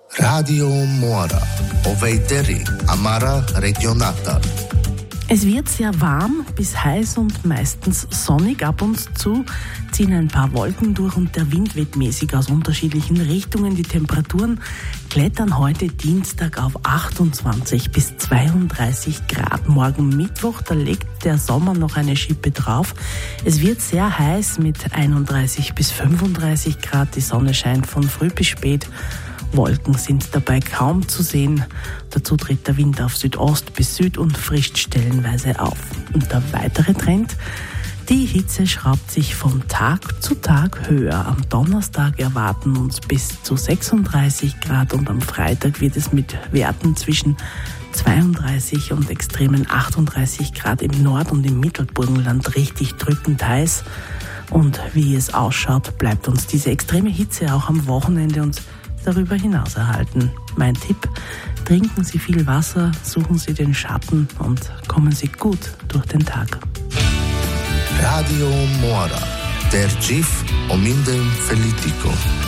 Radio Mora, Oveiteri, Amara Regionata. Es wird sehr warm bis heiß und meistens sonnig. Ab und zu ziehen ein paar Wolken durch und der Wind weht mäßig aus unterschiedlichen Richtungen. Die Temperaturen klettern heute Dienstag auf 28 bis 32 Grad. Morgen Mittwoch, da legt der Sommer noch eine Schippe drauf. Es wird sehr heiß mit 31 bis 35 Grad. Die Sonne scheint von früh bis spät. Wolken sind dabei kaum zu sehen. Dazu tritt der Wind auf Südost bis Süd und frischt stellenweise auf. Und der weitere Trend: die Hitze schraubt sich von Tag zu Tag höher. Am Donnerstag erwarten uns bis zu 36 Grad und am Freitag wird es mit Werten zwischen 32 und extremen 38 Grad im Nord- und im Mittelburgenland richtig drückend heiß. Und wie es ausschaut, bleibt uns diese extreme Hitze auch am Wochenende und darüber hinaus erhalten. Mein Tipp: trinken Sie viel Wasser, suchen Sie den Schatten und kommen Sie gut durch den Tag. Radio Mora, der GIF Omindem Felitico.